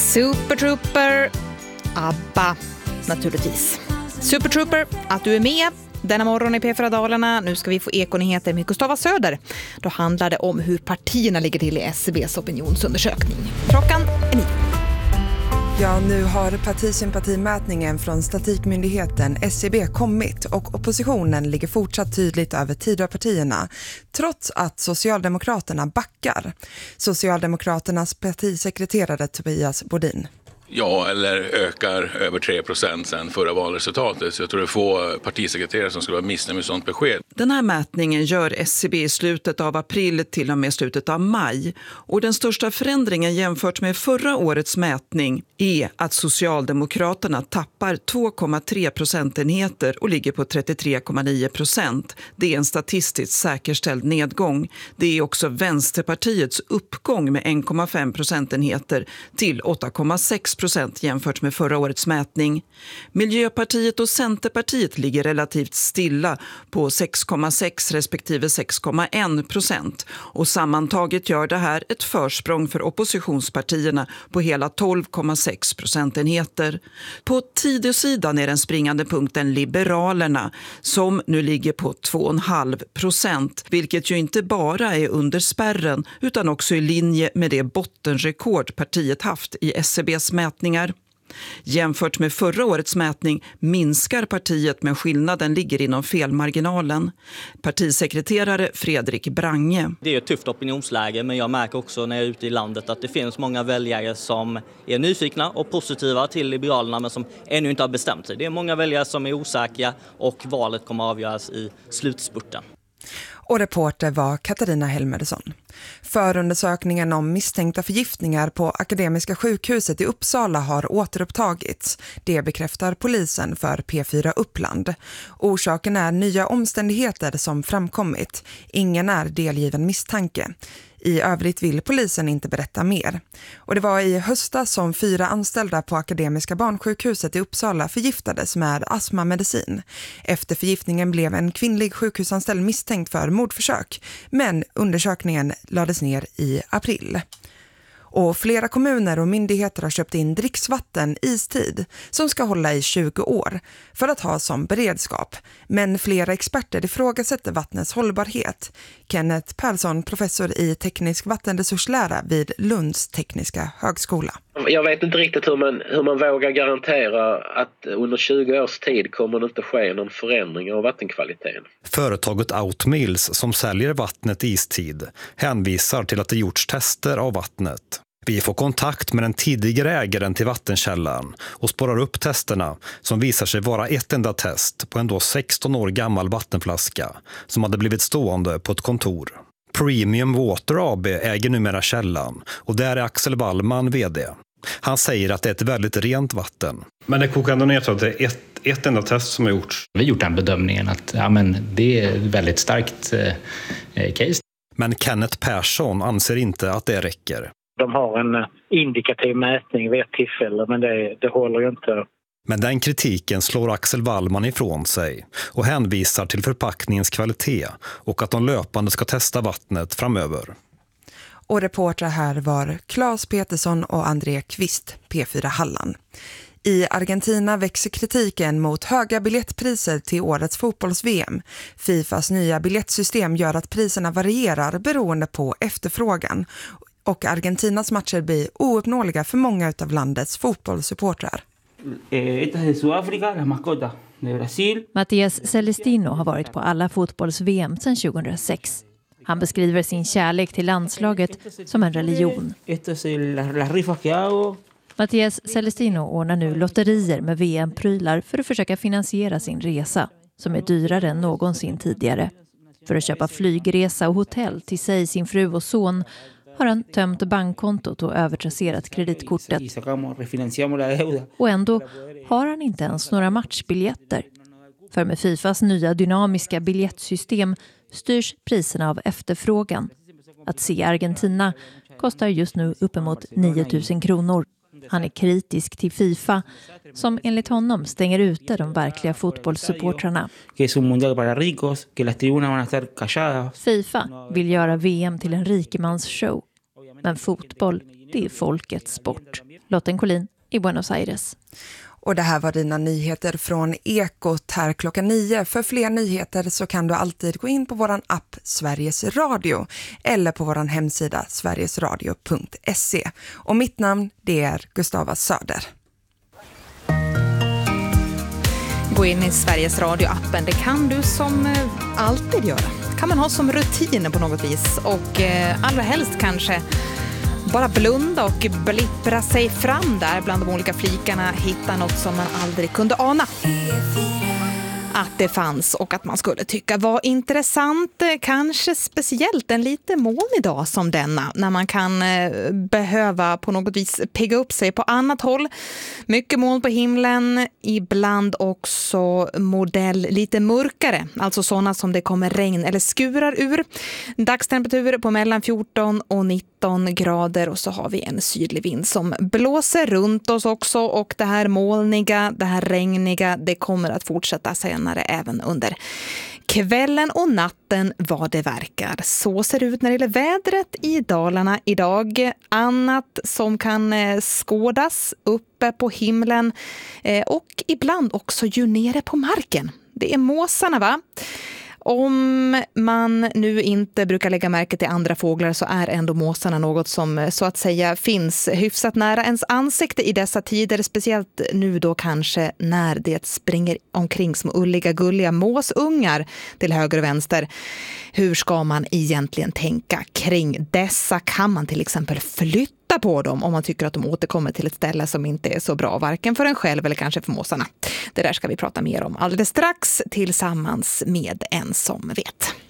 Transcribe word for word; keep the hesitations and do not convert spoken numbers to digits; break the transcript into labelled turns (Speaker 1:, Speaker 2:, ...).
Speaker 1: Super Trooper, ABBA naturligtvis. Super Trooper, att du är med denna morgon i P fyra Dalarna. Nu ska vi få ekonyheter med Gustava Söder. Då handlar det om hur partierna ligger till i S C B:s opinionsundersökning. Klockan är nio.
Speaker 2: Ja, nu har partisympatimätningen från Statistikmyndigheten S C B kommit och oppositionen ligger fortsatt tydligt över Tidöpartierna trots att Socialdemokraterna backar. Socialdemokraternas partisekreterare Tobias Bodin.
Speaker 3: Ja, eller ökar över tre procent sedan förra valresultatet. Så jag tror det är få partisekreterare som skulle vara missnöjda med sånt besked.
Speaker 4: Den här mätningen gör S C B i slutet av april till och med slutet av maj. Och den största förändringen jämfört med förra årets mätning är att Socialdemokraterna tappar två komma tre procentenheter och ligger på trettiotre komma nio procent. Det är en statistiskt säkerställd nedgång. Det är också Vänsterpartiets uppgång med en komma fem procentenheter till åtta komma sex procent jämfört med förra årets mätning. Miljöpartiet och Centerpartiet ligger relativt stilla på sex komma sex respektive sex komma ett procent. Och sammantaget gör det här ett försprång för oppositionspartierna på hela tolv komma sex procentenheter. På Tidösidan är den springande punkten Liberalerna som nu ligger på två komma fem procent, vilket ju inte bara är under spärren utan också i linje med det bottenrekord partiet haft i S C B:s mätningar. Jämfört med förra årets mätning minskar partiet, men skillnaden ligger inom felmarginalen. Partisekreterare Fredrik Brange.
Speaker 5: Det är ett tufft opinionsläge, men jag märker också när jag är ute i landet att det finns många väljare som är nyfikna och positiva till Liberalerna men som ännu inte har bestämt sig. Det är många väljare som är osäkra och valet kommer att avgöras i slutspurten.
Speaker 2: Och reporter var Katarina Helmersson. Förundersökningen om misstänkta förgiftningar på Akademiska sjukhuset i Uppsala har återupptagits. Det bekräftar polisen för P fyra Uppland. Orsaken är nya omständigheter som framkommit. Ingen är delgiven misstanke. I övrigt vill polisen inte berätta mer. Och det var i höstas som fyra anställda på Akademiska barnsjukhuset i Uppsala förgiftades med astmamedicin. Efter förgiftningen blev en kvinnlig sjukhusanställd misstänkt för mordförsök, men undersökningen lades ner i april. Och flera kommuner och myndigheter har köpt in dricksvatten istid som ska hålla i tjugo år för att ha som beredskap. Men flera experter ifrågasätter vattnets hållbarhet. Kenneth Persson, professor i teknisk vattenresurslära vid Lunds tekniska högskola.
Speaker 6: Jag vet inte riktigt hur man, hur man vågar garantera att under tjugo års tid kommer det inte ske någon förändring av vattenkvaliteten.
Speaker 7: Företaget Outmills som säljer vattnet istid hänvisar till att det gjorts tester av vattnet. Vi får kontakt med den tidigare ägaren till vattenkällan och spårar upp testerna som visar sig vara ett enda test på en då sexton år gammal vattenflaska som hade blivit stående på ett kontor. Premium Water A B äger numera källan och där är Axel Wallman vd. Han säger att det är ett väldigt rent vatten. Men det kokar ändå ner till att det är ett, ett enda test som har gjorts.
Speaker 8: Vi har gjort den bedömningen att ja, men det är ett väldigt starkt eh, case.
Speaker 7: Men Kenneth Persson anser inte att det räcker.
Speaker 9: De har en indikativ mätning vid ett tillfälle, men det, det håller ju inte.
Speaker 7: Men den kritiken slår Axel Wallman ifrån sig och hänvisar till förpackningens kvalitet och att de löpande ska testa vattnet framöver.
Speaker 2: Och reportrar här var Claes Petersson och André Kvist, P fyra Halland. I Argentina växer kritiken mot höga biljettpriser till årets fotbolls-V M. Fifas nya biljettsystem gör att priserna varierar beroende på efterfrågan. Och Argentinas matcher blir ouppnåeliga för många av landets fotbollssupportrar.
Speaker 10: Mattias Celestino har varit på alla fotbolls-V M sedan tjugohundrasex. Han beskriver sin kärlek till landslaget som en religion. Mattias Celestino ordnar nu lotterier med V M-prylar för att försöka finansiera sin resa, som är dyrare än någonsin tidigare. För att köpa flygresa och hotell till sig, sin fru och son har han tömt bankkontot och övertrasserat kreditkortet. Och ändå har han inte ens några matchbiljetter. För med Fifas nya dynamiska biljettsystem styrs priserna av efterfrågan. Att se Argentina kostar just nu uppemot nio tusen kronor. Han är kritisk till Fifa som enligt honom stänger ute de verkliga fotbollssupportrarna. Fifa vill göra V M till en rikemansshow. Men fotboll, det är folkets sport. Lotten Collin i Buenos Aires.
Speaker 2: Och det här var dina nyheter från Ekot här klockan nio. För fler nyheter så kan du alltid gå in på våran app Sveriges Radio eller på våran hemsida sverigesradio punkt se. Och mitt namn, det är Gustava Söder.
Speaker 1: Gå in i Sveriges Radio-appen, det kan du som alltid göra. Kan man ha som rutin på något vis och allra helst kanske bara blunda och blippra sig fram där bland de olika flikarna, hitta något som man aldrig kunde ana att det fanns och att man skulle tycka var intressant. Kanske speciellt en lite molnig dag som denna, när man kan behöva på något vis pigga upp sig på annat håll. Mycket moln på himlen, ibland också modell lite mörkare, alltså sådana som det kommer regn eller skurar ur. Dagstemperatur på mellan fjorton och nitton grader och så har vi en sydlig vind som blåser runt oss också, och det här molniga, det här regniga, det kommer att fortsätta senare även under kvällen och natten vad det verkar. Så ser det ut när det gäller vädret i Dalarna idag. Annat som kan skådas uppe på himlen och ibland också ju nere på marken. Det är måsarna, va? Om man nu inte brukar lägga märke till andra fåglar så är ändå måsarna något som så att säga finns hyfsat nära ens ansikte i dessa tider. Speciellt nu då kanske när det springer omkring som ulliga gulliga måsungar till höger och vänster. Hur ska man egentligen tänka kring dessa? Kan man till exempel flytta på dem om man tycker att de återkommer till ett ställe som inte är så bra, varken för en själv eller kanske för måsarna? Det där ska vi prata mer om alldeles strax tillsammans med en som vet.